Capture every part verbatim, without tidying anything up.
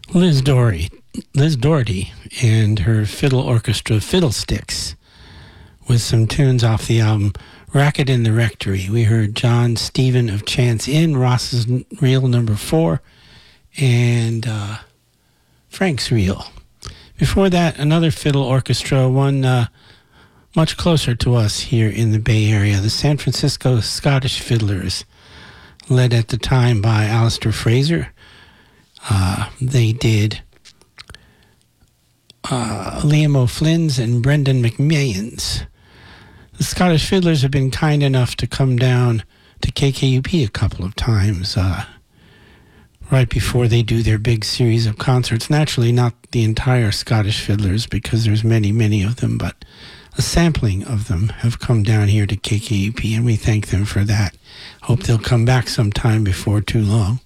Liz Doherty, Liz Doherty and her fiddle orchestra Fiddlesticks with some tunes off the album Racket in the Rectory. We heard John Stephen of Chance Inn, Ross's Reel number four, and uh, Frank's Reel. Before that, another fiddle orchestra, one uh, much closer to us here in the Bay Area, the San Francisco Scottish Fiddlers, led at the time by Alistair Fraser. Uh, they did uh, Liam O'Flynn's and Brendan McMahon's. The Scottish Fiddlers have been kind enough to come down to K K U P a couple of times, uh, right before they do their big series of concerts. Naturally, not the entire Scottish Fiddlers, because there's many, many of them, but a sampling of them have come down here to K K U P, and we thank them for that. Hope they'll come back sometime before too long.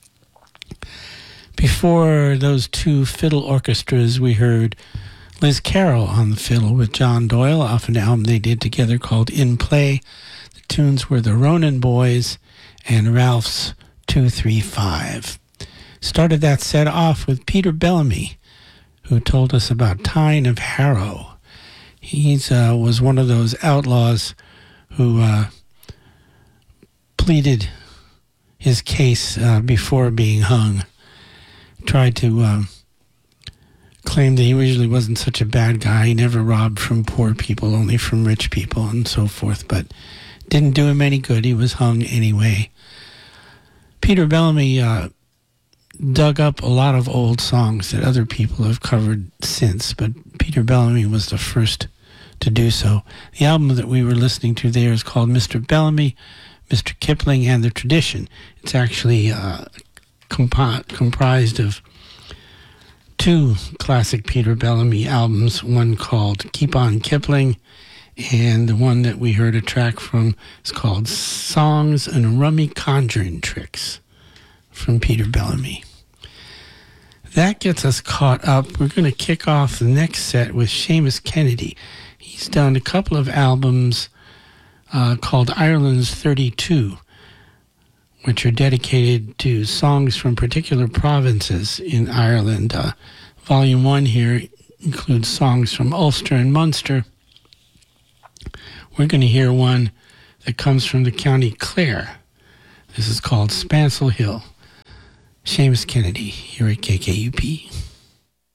Before those two fiddle orchestras, we heard Liz Carroll on the fiddle with John Doyle off an album they did together called In Play. The tunes were the Ronan Boys and Ralph's two three five. Started that set off with Peter Bellamy, who told us about Tyne of Harrow. He uh, was one of those outlaws who uh, pleaded his case uh, before being hung. Tried to um, claim that he usually wasn't such a bad guy. He never robbed from poor people, only from rich people and so forth, but didn't do him any good. He was hung anyway. Peter Bellamy uh, dug up a lot of old songs that other people have covered since, but Peter Bellamy was the first to do so. The album that we were listening to there is called Mister Bellamy, Mister Kipling, and the Tradition. It's actually uh, comp- comprised of two classic Peter Bellamy albums, one called Keep On Kipling, and the one that we heard a track from is called Songs and Rummy Conjuring Tricks from Peter Bellamy. That gets us caught up. We're going to kick off the next set with Seamus Kennedy. He's done a couple of albums uh, called Ireland's thirty-two, which are dedicated to songs from particular provinces in Ireland. Uh, volume one here includes songs from Ulster and Munster. We're going to hear one that comes from the County Clare. This is called Spancel Hill. Seamus Kennedy here at K K U P.